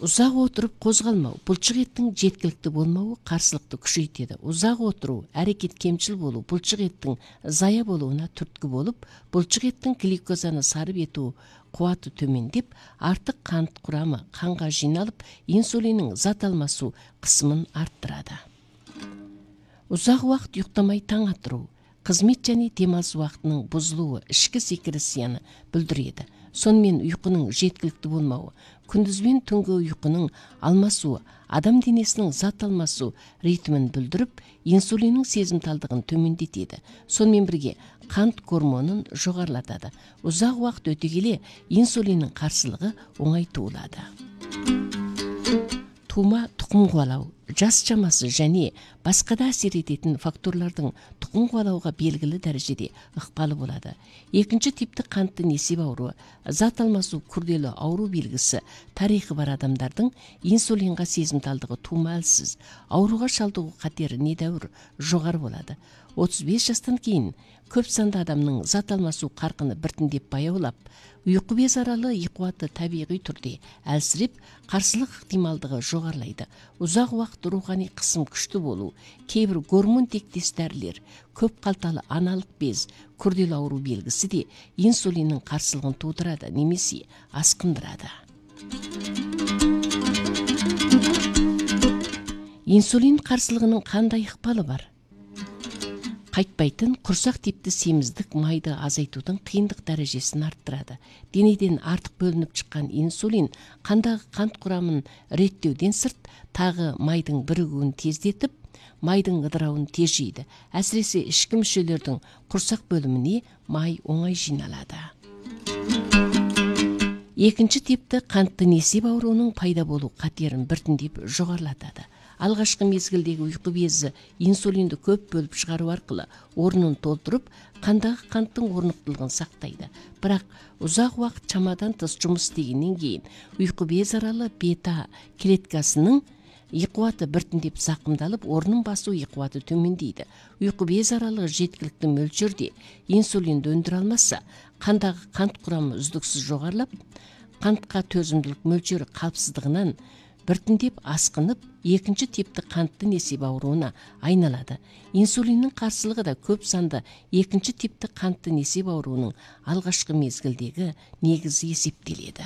Ұзақ отырып қозғалмау, бұлшық еттің жеткілікті болмауы қарсылықты күшейтеді. Ұзақ отыру, әрекет кемшіл болу, бұлшық еттің зая болуына түрткі болып, бұлшық еттің глюкозаны сарып ету қуаты төмендеп, артық қант құрамы қанға жиналып, инсулиннің зат алмасу қысымын арттырады. Ұзақ уақыт ұйықтамай таң атыру, қызмет және демалыс уақытының бұзылуы ішкі секрецияны бүлдіреді. Сонымен ұйқының жеткілікті болмауы, күндіз бен түнгі ұйқының алмасуы, адам денесінің зат алмасу ритмін бүлдіріп, инсулиннің сезімталдығын төмендетеді. Сонымен бірге қант гормонын жоғарылатады. Ұзақ уақыт өте келе инсулиннің қарсылығы оңай туылады. Тума тұқым қуалау, жас шамасы және басқа да әсер ететін факторлардың тұқым қуалауға белгілі дәрежеде ықпалы болады. Екінші типті қантты несеп ауруы, зат алмасу күрделі ауру белгісі, тарихы бар адамдардың инсулинға сезімталдығы тума әлсіз, ауруға шалдығу қатері недәуір жоғары болады. 35 жастан кейін көп санды адамның зат алмасу қарқыны біртіндеп баяулап, ұйқы безаралы қуаты табиғи түрде әлсіреп, қарсылық ықтималдығы жоғарылайды. Ұзақ уақыт рухани қысым күшті болу, кейбір гормон тектес дәрілер, көп қалталы аналық без, күрделі ауру белгісі де инсулиннің қарсылығын тудырады, немесе асқындырады. Инсулин қарсылығының қандай ықпалы бар? Қайтпайтын құрсақ типті семіздік майды азайтудың қиындық дәрежесін арттырады. Денеден артық бөлініп шыққан инсулин қандағы қант құрамын реттеуден сырт, тағы майдың бірігуін тездетіп, майдың ыдырауын тежейді. Әсіресе ішкі мүшелердің құрсақ бөліміне май оңай жиналады. Екінші типті қантты несеп ауруының пайда болу қатерін біртіндеп жоғарылатады. Алғашқы мезгілдегі ұйқы безі инсулинді көп бөліп шығару арқылы орнын толтырып, қандағы қанттың орнықтылығын сақтайды. Бірақ ұзақ уақыт шамадан тыс жұмыс істегеннен кейін ұйқы безаралы бета клеткасының қуаты біртіндеп зақымдалып, орнын басу қуаты төмендейді. Ұйқы безаралы жеткілікті мөлшерде инсулинді өндіре алмаса, қандағы қант құрамы үздіксіз жоғарылап, қантқа төзімділік мөлшері қалыпсыздығынан біртіндеп асқынып, екінші типті қантты несеп ауруына айналады. Инсулиннің қарсылығы да көп санды екінші типті қантты несеп ауруының алғашқы мезгілдегі негізі есептеледі.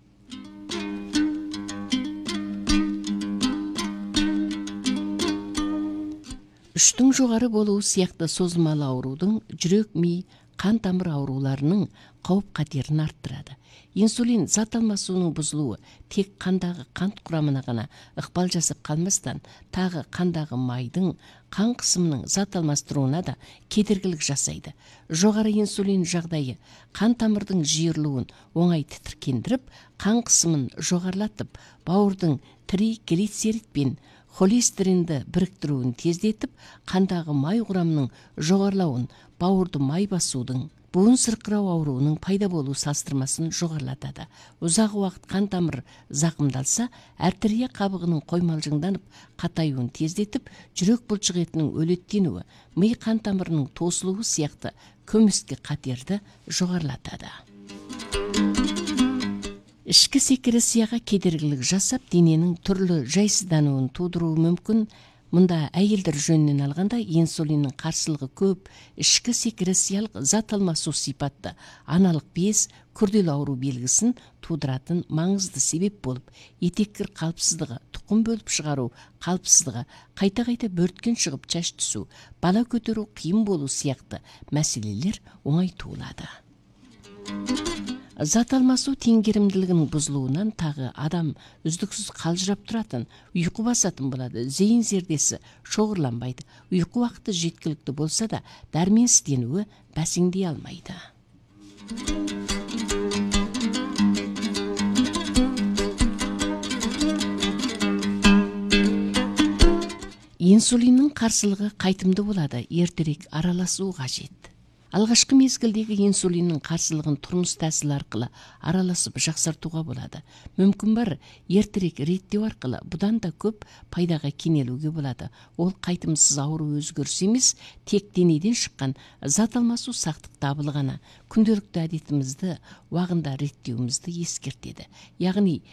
Үштің жоғары болуы сияқты созылмалы аурудың жүрек, ми, қан тамыр ауруларының қауіп қатерін арттырады. Инсулин зат алмасуының бұзылуы тек қандағы қант құрамына ғана ықпал жасап қалмастан, тағы қандағы майдың қан қысымының зат алмастыруына да кедергілік жасайды. Жоғары инсулин жағдайы қан тамырдың жиырылуын оңай тітіркендіріп, қан қысымын жоғарылатып, бауырдың триглицерид пен холестеринді біріктіруін тездетіп, қандағы май құрамының жоғарылауын, бауырды май басудың, буын сырқырау ауруының пайда болу салыстырмасын жоғарылатады. Ұзақ уақыт қан тамыр зақымдалса, артерия қабығының қоймалжыңданып, қатаюын тездетіп, жүрек бұлшық етінің өлеттенуі, ми қан тамырының тосылуы сияқты көмескі қатерді жоғарылатады. Ішкі секрецияға кедергілік жасап, дененің түрлі жайсыздануын тудыруы мүмкін. Мұнда әйелдер жөнінен алғанда инсулиннің қарсылығы көп, ішкі секрециялық зат алмасу сипатты аналық без күрделі ауру белгісін тудыратын маңызды себеп болып, етеккір қалыпсыздығы, тұқым бөліп шығару қалыпсыздығы, қайта-қайта бөрткен шығып шаш түсу, бала көтеру қиын болу сияқты мәселелер оңай туылады. Зат алмасу теңгерімділігінің бұзылуынан тағы адам үздіксіз қалжырап тұратын, ұйқы басатын болады, зейін зердесі шоғырланбайды. Ұйқы уақыты жеткілікті болса да, дәрменсізденуі бәсеңдей алмайды. Инсулиннің қарсылығы қайтымды болады, ертерек араласу қажет. Алғашқы мезгілдегі инсулиннің қарсылығын тұрмыс тәсілі арқылы араласып жақсартуға болады. Мүмкін бар, ертерек реттеу арқылы бұдан да көп пайдаға кенелуге болады. Ол қайтымсыз ауру өзгеріс емес, тек денеден шыққан зат алмасу сақтық дабылы ғана күнделікті әдетімізді уағында реттеуімізді ескертеді. Яғни